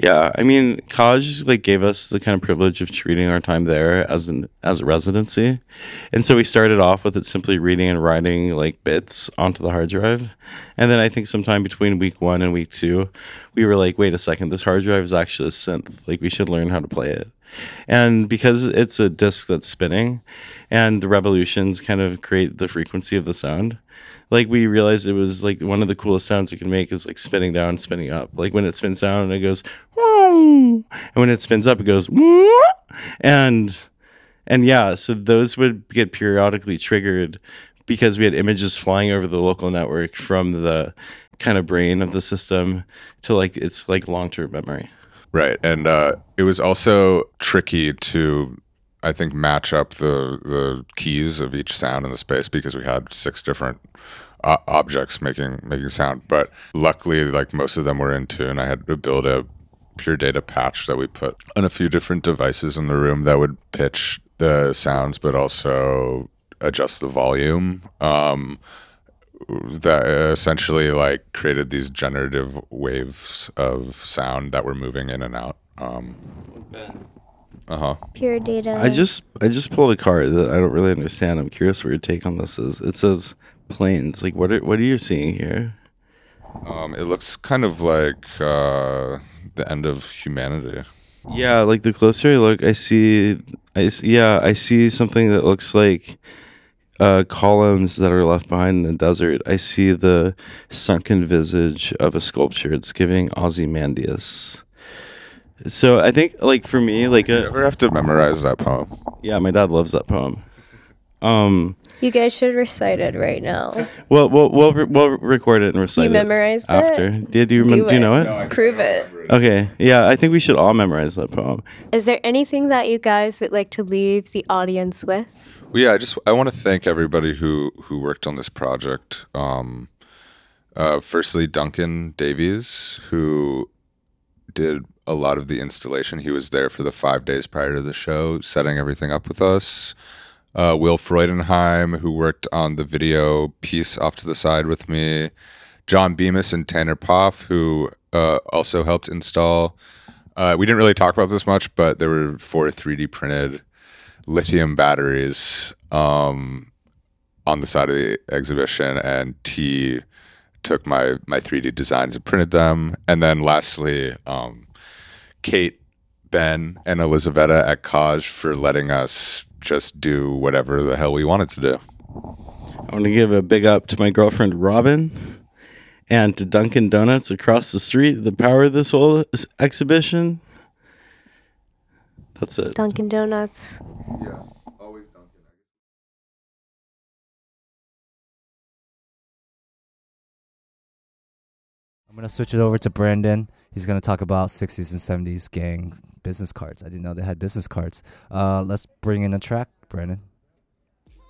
Yeah, I mean, college like gave us the kind of privilege of treating our time there as a residency, and so we started off with it simply reading and writing like bits onto the hard drive, and then I think sometime between week 1 and week 2, we were like, wait a second, this hard drive is actually a synth. Like we should learn how to play it, and because it's a disc that's spinning, and the revolutions kind of create the frequency of the sound, like we realized it was like one of the coolest sounds you can make is like spinning down, spinning up. Like when it spins down, it goes, "Whoa," and when it spins up, it goes, "Whoa," and and yeah, so those would get periodically triggered because we had images flying over the local network from the kind of brain of the system to like it's like long-term memory. Right. And it was also tricky to, I think, match up the keys of each sound in the space because we had 6 different objects making sound. But luckily, like most of them were in tune. I had to build a pure data patch that we put on a few different devices in the room that would pitch the sounds, but also adjust the volume. That essentially like created these generative waves of sound that were moving in and out. Pure data. I just pulled a card that I don't really understand. I'm curious what your take on this is. It says planes. Like what are you seeing here? It looks kind of like the end of humanity. Yeah, like the closer I look, I see something that looks like columns that are left behind in the desert. I see the sunken visage of a sculpture. It's giving Ozymandias. So I think, like for me, like You ever have to memorize that poem? yeah, my dad loves that poem. You guys should recite it right now. We'll record it and recite You memorized it after. it? Do you know it? Prove it. Okay, yeah, I think we should all memorize that poem. Is there anything that you guys would like to leave the audience with? Well, yeah, I want to thank everybody who worked on this project. Firstly, Duncan Davies, who did a lot of the installation. He was there for the 5 days prior to the show, setting everything up with us. Will Freudenheim, who worked on the video piece off to the side with me. John Bemis and Tanner Poff, who also helped install. We didn't really talk about this much, but there were 4 3D printed lithium batteries on the side of the exhibition, and T took my 3D designs and printed them. And then lastly, Kate, Ben, and Elizaveta at Kaj for letting us just do whatever the hell we wanted to do. I want to give a big up to my girlfriend Robin and to Dunkin' Donuts across the street, the power of this whole exhibition. That's it. Dunkin' Donuts. Yeah, always Dunkin'. I'm going to switch it over to Brandon. He's going to talk about 60s and 70s gang business cards. I didn't know they had business cards. Let's bring in a track, Brandon.